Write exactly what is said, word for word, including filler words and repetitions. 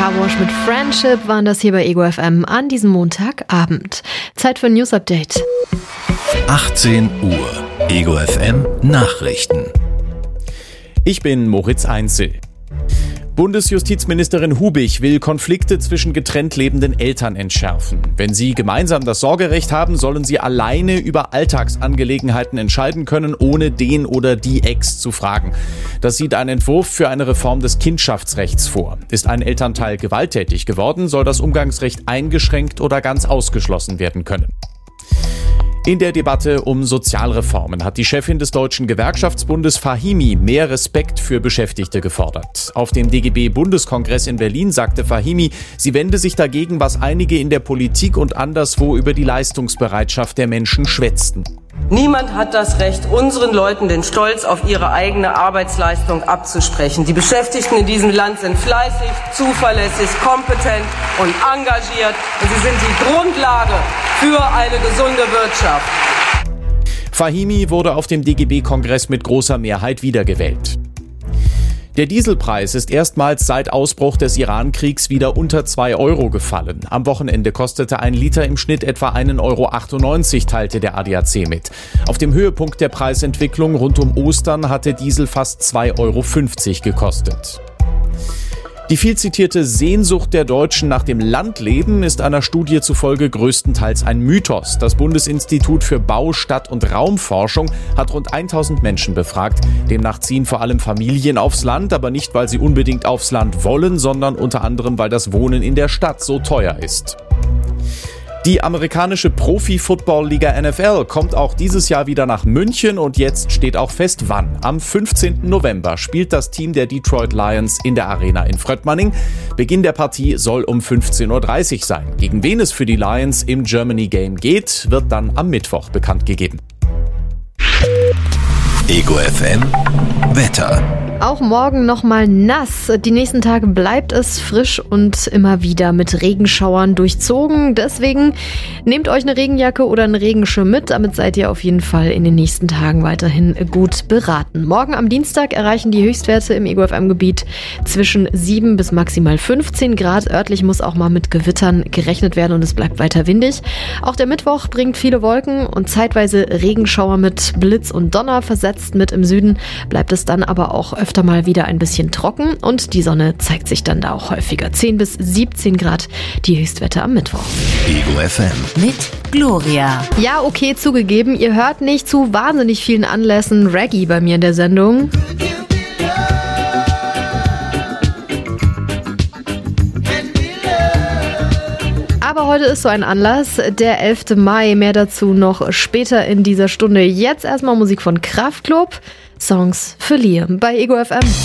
Carwash mit Friendship waren das hier bei Ego F M an diesem Montagabend. Zeit für ein News-Update. achtzehn Uhr, Ego F M Nachrichten. Ich bin Moritz Einzel. Bundesjustizministerin Hubig will Konflikte zwischen getrennt lebenden Eltern entschärfen. Wenn sie gemeinsam das Sorgerecht haben, sollen sie alleine über Alltagsangelegenheiten entscheiden können, ohne den oder die Ex zu fragen. Das sieht ein Entwurf für eine Reform des Kindschaftsrechts vor. Ist ein Elternteil gewalttätig geworden, soll das Umgangsrecht eingeschränkt oder ganz ausgeschlossen werden können. In der Debatte um Sozialreformen hat die Chefin des Deutschen Gewerkschaftsbundes Fahimi mehr Respekt für Beschäftigte gefordert. Auf dem D G B-Bundeskongress in Berlin sagte Fahimi, sie wende sich dagegen, was einige in der Politik und anderswo über die Leistungsbereitschaft der Menschen schwätzten. Niemand hat das Recht, unseren Leuten den Stolz auf ihre eigene Arbeitsleistung abzusprechen. Die Beschäftigten in diesem Land sind fleißig, zuverlässig, kompetent und engagiert. Und sie sind die Grundlage für eine gesunde Wirtschaft. Fahimi wurde auf dem D G B-Kongress mit großer Mehrheit wiedergewählt. Der Dieselpreis ist erstmals seit Ausbruch des Iran-Kriegs wieder unter zwei Euro gefallen. Am Wochenende kostete ein Liter im Schnitt etwa ein Euro achtundneunzig, teilte der A D A C mit. Auf dem Höhepunkt der Preisentwicklung rund um Ostern hatte Diesel fast zwei Euro fünfzig gekostet. Die viel zitierte Sehnsucht der Deutschen nach dem Landleben ist einer Studie zufolge größtenteils ein Mythos. Das Bundesinstitut für Bau-, Stadt- und Raumforschung hat rund tausend Menschen befragt. Demnach ziehen vor allem Familien aufs Land, aber nicht, weil sie unbedingt aufs Land wollen, sondern unter anderem, weil das Wohnen in der Stadt so teuer ist. Die amerikanische Profi-Football-Liga N F L kommt auch dieses Jahr wieder nach München und jetzt steht auch fest, wann. Am fünfzehnten November spielt das Team der Detroit Lions in der Arena in Fröttmanning. Beginn der Partie soll um fünfzehn Uhr dreißig sein. Gegen wen es für die Lions im Germany Game geht, wird dann am Mittwoch bekannt gegeben. Ego F M Wetter. Auch morgen nochmal nass. Die nächsten Tage bleibt es frisch und immer wieder mit Regenschauern durchzogen. Deswegen nehmt euch eine Regenjacke oder einen Regenschirm mit. Damit seid ihr auf jeden Fall in den nächsten Tagen weiterhin gut beraten. Morgen am Dienstag erreichen die Höchstwerte im Ego F M-Gebiet zwischen sieben bis maximal fünfzehn Grad. Örtlich muss auch mal mit Gewittern gerechnet werden und es bleibt weiter windig. Auch der Mittwoch bringt viele Wolken und zeitweise Regenschauer mit Blitz und Donner. Versetzt mit im Süden bleibt es dann aber auch öfter mal wieder ein bisschen trocken und die Sonne zeigt sich dann da auch häufiger. zehn bis siebzehn Grad die Höchstwerte am Mittwoch. Ego F M mit Gloria. Ja, okay, zugegeben, ihr hört nicht zu wahnsinnig vielen Anlässen Reggae bei mir in der Sendung. Aber heute ist so ein Anlass, der elfte Mai. Mehr dazu noch später in dieser Stunde. Jetzt erstmal Musik von Kraftklub. Songs für Liam bei Ego F M.